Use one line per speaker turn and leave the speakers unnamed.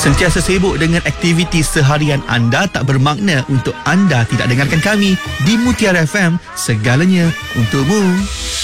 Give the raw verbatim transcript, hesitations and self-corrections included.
Sentiasa sibuk dengan aktiviti seharian anda tak bermakna untuk anda tidak dengarkan kami di Mutiara F M, segalanya untukmu.